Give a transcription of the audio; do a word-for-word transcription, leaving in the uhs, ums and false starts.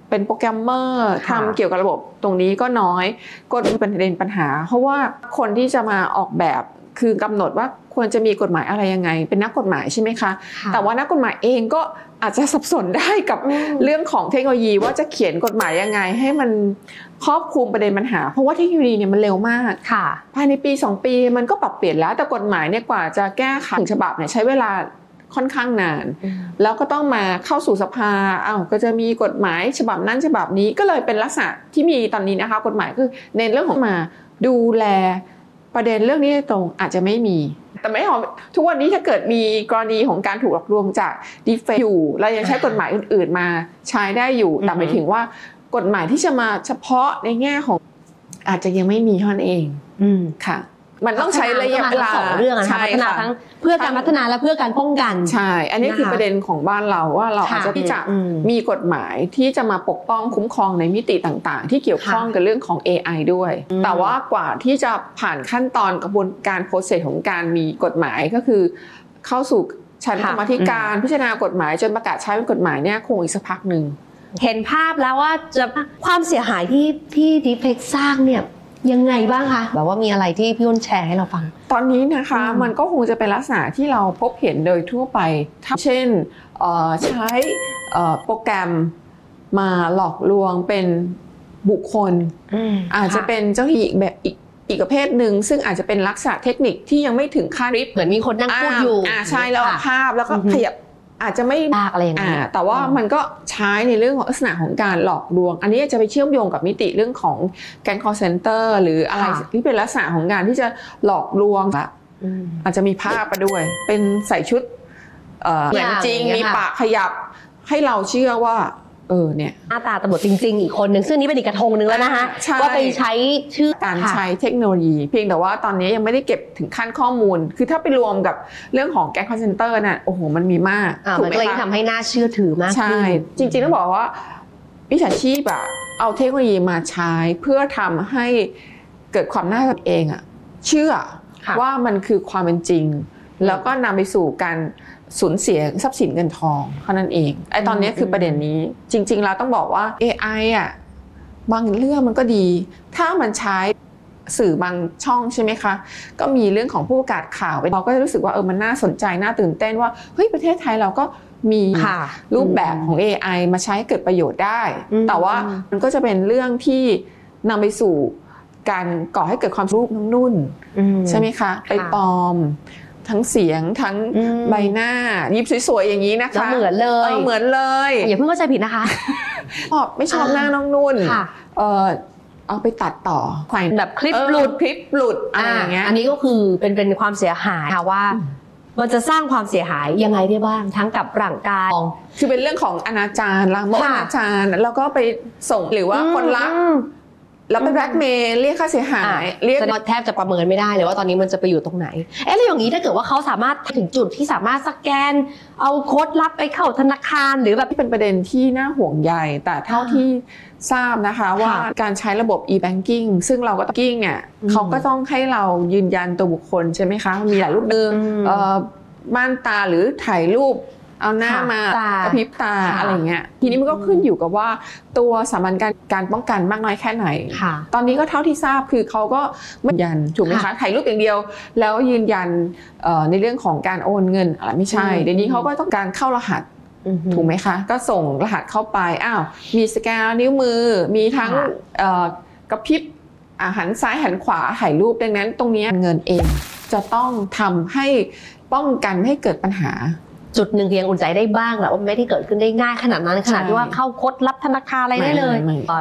เป็นโปรแกรมเมอร์ทำเกี่ยวกับระบบตรงนี้ก็น้อยก็เป็นประเด็นปัญหาเพราะว่าคนที่จะมาออกแบบคือกำหนดว่าควรจะมีกฎหมายอะไรยังไงเป็นนักกฎหมายใช่ไหมคะแต่ว่านักกฎหมายเองก็อาจจะสับสนได้กับเรื่องของเทคโนโลยีว่าจะเขียนกฎหมายยังไงให้มันครอบคลุมประเด็นปัญหาเพราะว่าเทคโนโลยีเนี่ยมันเร็วมากภายในปีสองปีมันก็ปรับเปลี่ยนแล้วแต่กฎหมายเนี่ยกว่าจะแก้ไขฉบับเนี่ยใช้เวลาค่อนข้างนานแล้วก็ต้องมาเข้าสู่สภาอ้าวก็จะมีกฎหมายฉบับนั้นฉบับนี้ก็เลยเป็นลักษณะที่มีตอนนี้นะคะกฎหมายคือในเรื่องของมาดูแลประเด็นเรื่องนี้ตรงอาจจะไม่มีแต่ไม่หอมทุกวันนี้ถ้าเกิดมีกรณีของการถูกหลอกลวงจากดีเฟกอยู่เรายังใช้กฎหมายอื่นๆมาใช้ได้อยู่แต่หมายถึงว่ากฎหมายที่จะมาเฉพาะในแง่ของอาจจะยังไม่มีเท่านั้นเองค่ะมันต้องใช้ระยะเวลาสองเรื่องนะคะพัฒนาทั้งเพื่อการพัฒนาและเพื่อการป้องกันใช่อันนี้คือประเด็นของบ้านเราว่าเราอาจจะที่จะมีกฎหมายที่จะมาปกป้องคุ้มครองในมิติต่างๆที่เกี่ยวข้องกับเรื่องของ เอ ไอ ด้วยแต่ว่ากว่าที่จะผ่านขั้นตอนกระบวนการโปรเซสของการมีกฎหมายก็คือเข้าสู่ชั้นกรรมาธิการพิจารณากฎหมายจนประกาศใช้เป็นกฎหมายเนี่ยคงอีกสักพักหนึ่งเห็นภาพแล้วว่าจะความเสียหายที่ที่ดีเฟกสร้างเนี่ยยังไงบ้างคะแบบว่ามีอะไรที่พี่อ้นแชร์ให้เราฟังตอนนี้นะคะมันก็คงจะเป็นลักษณะที่เราพบเห็นโดยทั่วไปเช่นใช้โปรแกรมมาหลอกลวงเป็นบุคคลอาจจะเป็นเจ้าหญิงแบบอีกอีกประเภทหนึ่งซึ่งอาจจะเป็นลักษณะเทคนิคที่ยังไม่ถึงขั้นริบเหมือนมีคนนั่งพูดอยู่อ่าใช่แล้วภาพแล้วก็ขยับอาจจะไม่ยากอะไรอย่างนี้แต่ว่ามันก็ใช้ในเรื่องของลักษณะของการหลอกลวงอันนี้จะไปเชื่อมโยงกับมิติเรื่องของแก๊ง call center หรืออะไรที่เป็นลักษณะของการที่จะหลอกลวงอาจจะมีภาพไปด้วยเป็นใส่ชุดเหมือนจริงมีปากขยับให้เราเชื่อว่าเออเนี่ยหน้าตาตำรวจจริงๆอีกคนหนึ่งซึ่งนี้เป็นอีกกระทงนึงแล้วนะคะว่าไปใช้ชื่อการใช้เทคโนโลยีเพียงแต่ว่าตอนนี้ยังไม่ได้เก็บถึงขั้นข้อมูลคือถ้าไปรวมกับเรื่องของแก๊ง call center น่ะโอ้โหมันมีมากถูกไหมคะทำให้น่าเชื่อถือมากใช่จริงๆต้องบอกว่าวิชาชีพอะเอาเทคโนโลยีมาใช้เพื่อทำให้เกิดความน่าตัวเองอะเชื่อว่ามันคือความเป็นจริงแล้วก็นำไปสู่การสูญเสียทรัพย์สินเงินทองเท่านั้นเองไอ้ตอนนี้คือประเด็นนี้จริงๆเราต้องบอกว่า เอ ไอ อ่ะบางเรื่องมันก็ดีถ้ามันใช้สื่อบางช่องใช่ไหมคะก็มีเรื่องของผู้ประกาศข่าวเราก็จะรู้สึกว่าเออมันน่าสนใจน่าตื่นเต้นว่าเฮ้ยประเทศไทยเราก็มีรูปแบบของ เอ ไอ มาใช้เกิดประโยชน์ได้แต่ว่ามันก็จะเป็นเรื่องที่นำไปสู่การก่อให้เกิดความรูปนุ่นใช่ไหมคะไปปลอมทั้งเสียงทั้งใบหน้ายิ้มสวยๆอย่างนี้นะคะเหมือนเลยเหมือนเลยอย่าเพิ่งเข้าใจผิดนะคะชอบไม่ชอบหน้าน้องนุ่นเออเอาไปตัดต่อแบบคลิปหลุดคลิปหลุดอะไรอย่างเงี้ยอันนี้ก็คือเป็นเป็นความเสียหายค่ะว่ามันจะสร้างความเสียหายยังไงได้บ้างทั้งกับร่างกายคือเป็นเรื่องของอนาจารลามกอนาจารแล้วก็ไปส่งหรือว่าคนรักแล้วเป็นแบล็กเมย์เรียกค่าเสียหายเรียกแทบจะประเมินไม่ได้เลยว่าตอนนี้มันจะไปอยู่ตรงไหนเอ๊ะแล้วอย่างนี้ถ้าเกิดว่าเขาสามารถถึงจุดที่สามารถสแกนเอาโค้ดลับไปเข้าธนาคารหรือแบบเป็นประเด็นที่น่าห่วงใยแต่เท่าที่ทราบนะคะว่าการใช้ระบบ e-banking ซึ่งเราก็ต้องกิ้งเนี่ยเขาก็ต้องให้เรายืนยันตัวบุคคลใช่ไหมคะมีหลายรูปนึงม่านตาหรือถ่ายรูปเอาหน้ามากระพริบตาอะไรเงี้ยทีนี้มันก็ขึ้นอยู่กับว่าตัวสถาบันการการป้องกันมากน้อยแค่ไหนตอนนี้ก็เท่าที่ทราบคือเขาก็ยืนยันถูกไหมคะถ่ายรูปอย่างเดียวแล้วยืนยันในเรื่องของการโอนเงินอะไรไม่ใช่เดี๋ยวนี้เขาก็ต้องการเข้ารหัสถูกไหมคะก็ส่งรหัสเข้าไปอ้าวมีสแกนนิ้วมือมีทั้งกระพริบหันซ้ายหันขวาถ่ายรูปดังนั้นตรงนี้เงินเองจะต้องทำให้ป้องกันไม่ให้เกิดปัญหาจุดหนึ่งยังอุ่นใจได้บ้างแหละว่าไม่ได้เกิดขึ้นได้ง่ายขนาดนั้นขนาดที่ว่าเข้าโค้ดลับธนาคารอะไรได้เลย